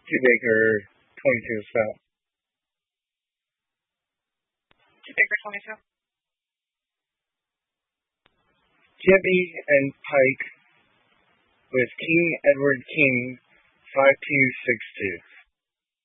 Two Baker, 22 South. Two Baker 22. Jimmy and Pike with King Edward King, 5262.